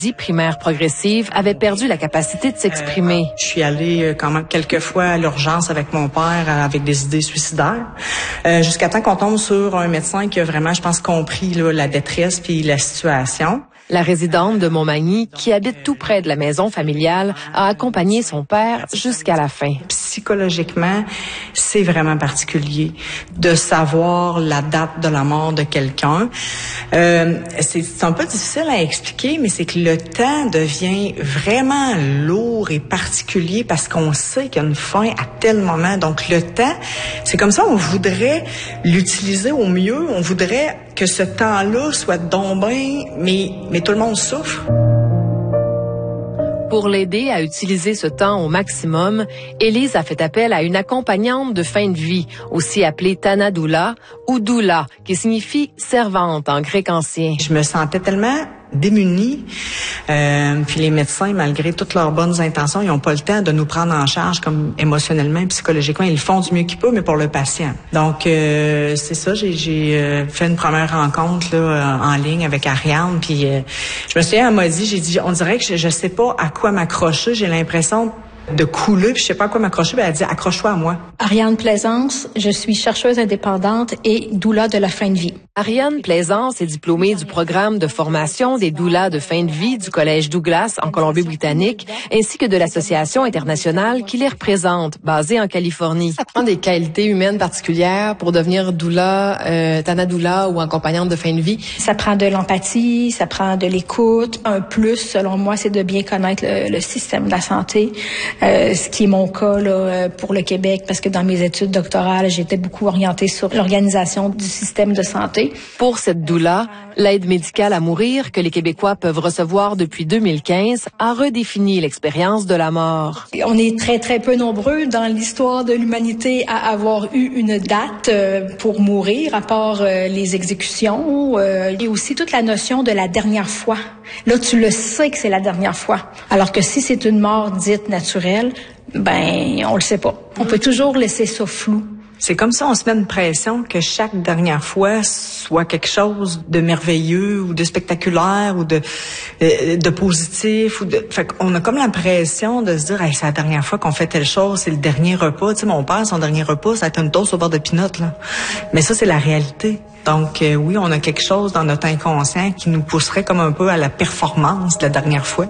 Primaire progressive avait perdu la capacité de s'exprimer. Je suis allée quand même quelques fois à l'urgence avec mon père avec des idées suicidaires, jusqu'à temps qu'on tombe sur un médecin qui a vraiment, je pense, compris là, la détresse puis la situation. La résidente de Montmagny, qui habite tout près de la maison familiale, a accompagné son père jusqu'à la fin. Psychologiquement, c'est vraiment particulier de savoir la date de la mort de quelqu'un. C'est un peu difficile à expliquer, mais c'est que le temps devient vraiment lourd et particulier parce qu'on sait qu'il y a une fin à tel moment. Donc le temps, c'est comme ça, on voudrait l'utiliser au mieux, on voudrait que ce temps-là soit donc bien, mais tout le monde souffre. Pour l'aider à utiliser ce temps au maximum, Élise a fait appel à une accompagnante de fin de vie, aussi appelée Tana Doula, ou Doula, qui signifie servante en grec ancien. Je me sentais tellement démunis. Puis les médecins, malgré toutes leurs bonnes intentions, ils n'ont pas le temps de nous prendre en charge comme émotionnellement, psychologiquement. Ils font du mieux qu'ils peuvent, mais pour le patient. Donc, c'est ça, j'ai fait une première rencontre là, en ligne avec Ariane. Puis je me souviens, elle m'a dit, j'ai dit, on dirait que je sais pas à quoi m'accrocher. J'ai l'impression de couler, puis je sais pas à quoi m'accrocher. Ben, elle dit, accroche-toi à moi. Ariane Plaisance, je suis chercheuse indépendante et doula de la fin de vie. Ariane Plaisance est diplômée du programme de formation des doulas de fin de vie du Collège Douglas en Colombie-Britannique, ainsi que de l'association internationale qui les représente, basée en Californie. Ça prend des qualités humaines particulières pour devenir doula, Tana Doula ou accompagnante de fin de vie. Ça prend de l'empathie, ça prend de l'écoute. Un plus, selon moi, c'est de bien connaître le système de la santé. Ce qui est mon cas là, pour le Québec, parce que dans mes études doctorales, j'étais beaucoup orientée sur l'organisation du système de santé. Pour cette doula, l'aide médicale à mourir que les Québécois peuvent recevoir depuis 2015 a redéfini l'expérience de la mort. On est très, très peu nombreux dans l'histoire de l'humanité à avoir eu une date pour mourir, à part les exécutions, et aussi toute la notion de la dernière fois. Là, tu le sais que c'est la dernière fois. Alors que si c'est une mort dite naturelle, ben, on le sait pas. On peut toujours laisser ça flou. C'est comme ça, on se met une pression que chaque dernière fois soit quelque chose de merveilleux ou de spectaculaire ou de positif fait qu'on a comme l'impression de se dire, hey, c'est la dernière fois qu'on fait telle chose, c'est le dernier repas. Tu sais, mon père, son dernier repas, ça a été une toast au bord de pinot, là. Mais ça, c'est la réalité. Donc, oui, on a quelque chose dans notre inconscient qui nous pousserait comme un peu à la performance de la dernière fois.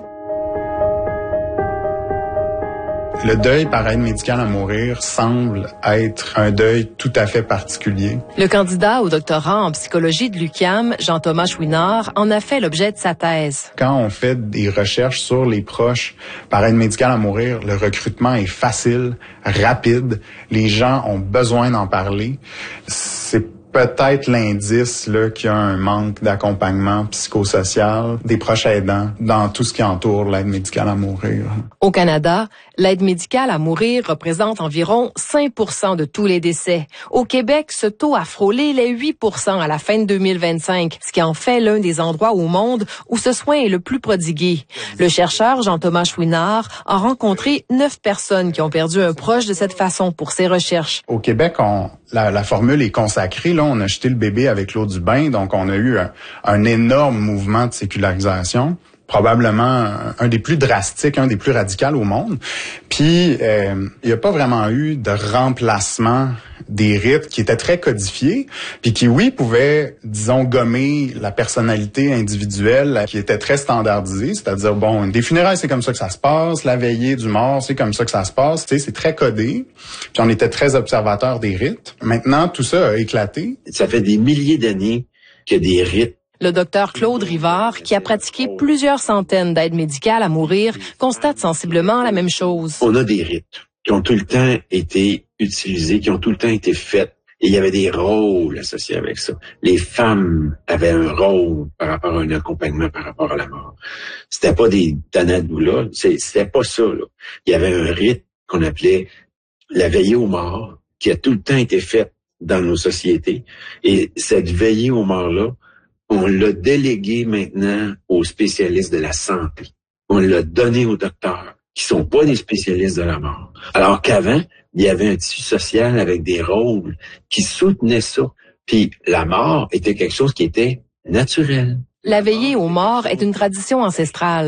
Le deuil par aide médicale à mourir semble être un deuil tout à fait particulier. Le candidat au doctorat en psychologie de l'UQAM, Jean-Thomas Chouinard, en a fait l'objet de sa thèse. Quand on fait des recherches sur les proches par aide médicale à mourir, le recrutement est facile, rapide. Les gens ont besoin d'en parler. C'est peut-être l'indice là qu'il y a un manque d'accompagnement psychosocial des proches aidants dans tout ce qui entoure l'aide médicale à mourir. Au Canada, l'aide médicale à mourir représente environ 5% de tous les décès. Au Québec, ce taux a frôlé les 8% à la fin de 2025, ce qui en fait l'un des endroits au monde où ce soin est le plus prodigué. Le chercheur Jean-Thomas Chouinard a rencontré 9 personnes qui ont perdu un proche de cette façon pour ses recherches. Au Québec, la formule est consacrée. Là, on a jeté le bébé avec l'eau du bain, donc on a eu un énorme mouvement de sécularisation, probablement un des plus drastiques, un des plus radicaux au monde. Puis, il n'y a pas vraiment eu de remplacement des rites qui étaient très codifiés, puis qui, oui, pouvaient, disons, gommer la personnalité individuelle qui était très standardisée, c'est-à-dire, bon, des funérailles, c'est comme ça que ça se passe, la veillée du mort, c'est comme ça que ça se passe, tu sais, c'est très codé, puis on était très observateurs des rites. Maintenant, tout ça a éclaté. Ça fait des milliers d'années que des rites. Le docteur Claude Rivard, qui a pratiqué plusieurs centaines d'aides médicales à mourir, constate sensiblement la même chose. On a des rites qui ont tout le temps été utilisés, qui ont tout le temps été faits. Et il y avait des rôles associés avec ça. Les femmes avaient un rôle par rapport à un accompagnement par rapport à la mort. C'était pas des Tana Doula, c'était pas ça, là. Il y avait un rite qu'on appelait la veillée aux morts, qui a tout le temps été faite dans nos sociétés. Et cette veillée aux morts-là, on l'a délégué maintenant aux spécialistes de la santé. On l'a donné aux docteurs, qui sont pas des spécialistes de la mort. Alors qu'avant, il y avait un tissu social avec des rôles qui soutenaient ça. Puis la mort était quelque chose qui était naturel. La veillée aux morts est une tradition ancestrale.